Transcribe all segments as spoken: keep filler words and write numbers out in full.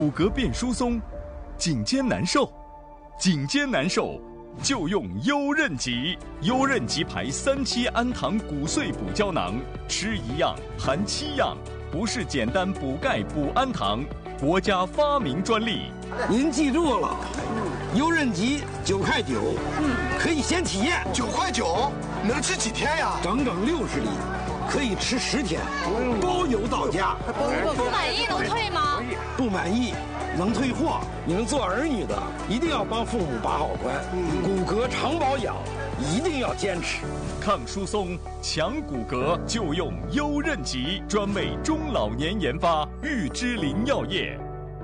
骨骼变疏松，颈肩难受，颈肩难受就用优韧吉。优韧吉牌三七氨糖骨碎补胶囊，吃一样含七样，不是简单补钙补氨糖，国家发明专利。 您记住了，优韧吉九块九，嗯，可以先体验。 九块九能吃几天呀？ 整整六十粒，可以吃十天，包邮到家。 不满意能退吗？ 不满意能退货。你们做儿女的一定要帮父母把好关，骨骼常保养一定要坚持。 抗疏松、强骨骼就用优韧吉，专为中老年研发，玉芝林药业。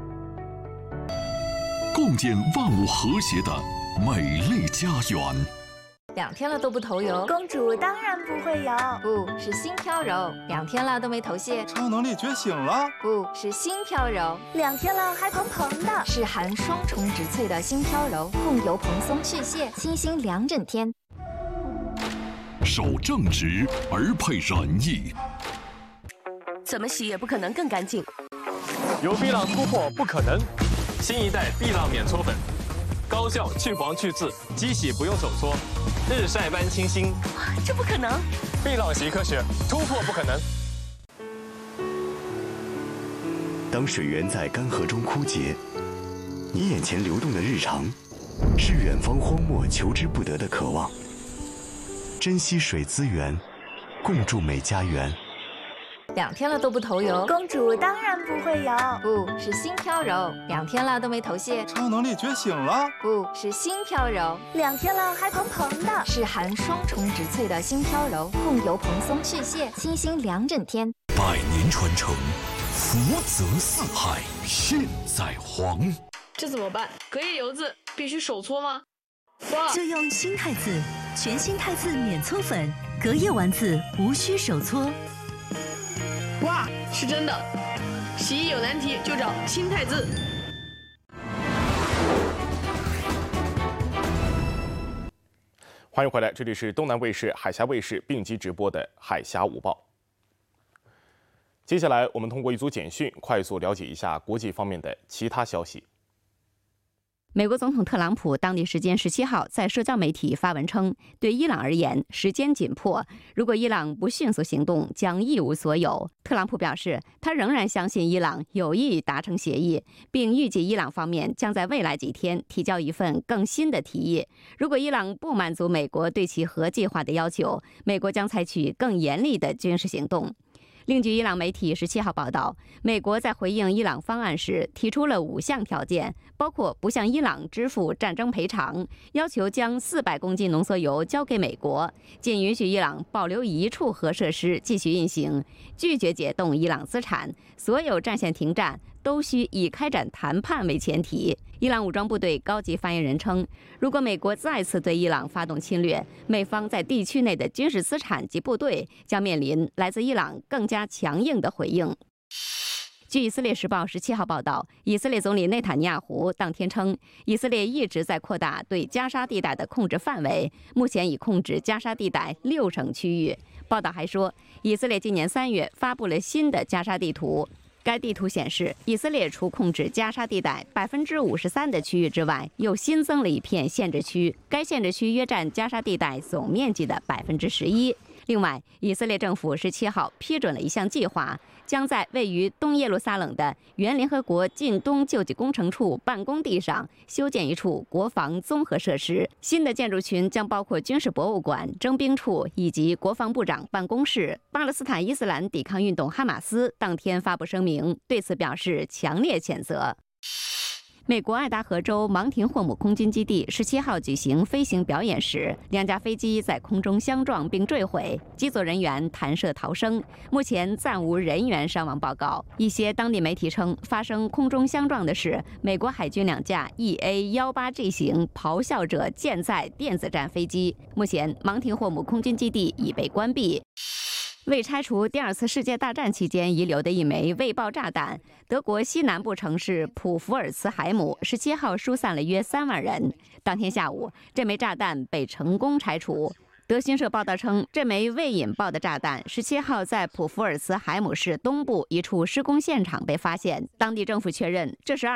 共建万物和谐的美丽家园。 两天了都不头油， 公主当然不会油， 不是心飘柔。两天了都没头屑， 超能力觉醒了， 不是心飘柔。 两天了还蓬蓬的， 是含双重植萃的心飘柔，控油蓬松去屑，清新两整天。 手正直而配仁义， 怎么洗也不可能更干净。 有碧浪突破不可能，新一代碧浪免搓粉。高效去黄去渍，机洗不用手搓，日晒般清新。 这不可能！ 碧浪习科学，突破不可能。 当水源在干涸中枯竭，你眼前流动的日常，是远方荒漠求之不得的渴望。珍惜水资源，共筑美家园。 两天了都不头油， 公主当然不会油， 不是心飘柔。两天了都没头屑， 超能力觉醒了， 不是心飘柔。 两天了还蓬蓬的， 是含双重植萃的心飘柔，控油蓬松去屑，清新两整天。 百年传承，福泽四海，现在黄。 这怎么办？隔夜油渍必须手搓吗？哇！ 就用新汰渍，全新汰渍免搓粉，隔夜完渍无需手搓。 哇，是真的！洗衣有难题就找新汰渍。 欢迎回来，这里是东南卫视、海峡卫视并机直播的《海峡午报》。接下来，我们通过一组简讯，快速了解一下国际方面的其他消息。 美国总统特朗普当地时间十七号在社交媒体发文称，对伊朗而言，时间紧迫，如果伊朗不迅速行动，将一无所有。特朗普表示，他仍然相信伊朗有意达成协议，并预计伊朗方面将在未来几天提交一份更新的提议。如果伊朗不满足美国对其核计划的要求，美国将采取更严厉的军事行动。另据伊朗媒体十七号报道，美国在回应伊朗方案时提出了五项条件，包括不向伊朗支付战争赔偿，要求将四百公斤浓缩油交给美国，仅允许伊朗保留一处核设施继续运行，拒绝解冻伊朗资产，所有战线停战都需以开展谈判为前提。伊朗武装部队高级发言人称，如果美国再次对伊朗发动侵略，美方在地区内的军事资产及部队将面临来自伊朗更加强硬的回应。据以色列时报十七号报道，以色列总理内塔尼亚胡当天称，以色列一直在扩大对加沙地带的控制范围，目前已控制加沙地带六成区域。报道还说，以色列今年三月发布了新的加沙地图。该地图显示，以色列除控制加沙地带百分之五十三的区域之外，又新增了一片限制区，该限制区约占加沙地带总面积的百分之十一。另外，以色列政府十七号批准了一项计划，将在位于东耶路撒冷的原联合国近东救济工程处办公地上修建一处国防综合设施。新的建筑群将包括军事博物馆、征兵处以及国防部长办公室。巴勒斯坦伊斯兰抵抗运动哈马斯当天发布声明，对此表示强烈谴责。美国爱达荷州芒廷霍姆空军基地十七号举行飞行表演时，两架飞机在空中相撞并坠毁，机组人员弹射逃生，目前暂无人员伤亡报告。一些当地媒体称，发生空中相撞的是美国海军两架 E A 十八 G 型咆哮者舰载电子战飞机。目前，芒廷霍姆空军基地已被关闭。为拆除第二次世界大战期间遗留的一枚未爆炸弹，德国西南部城市普福尔茨海姆十七号疏散了约三万人。当天下午，这枚炸弹被成功拆除。 德新社报道称，这枚未引爆的炸弹十七号在普福尔茨海姆市东部一处施工现场被发现，当地政府确认这是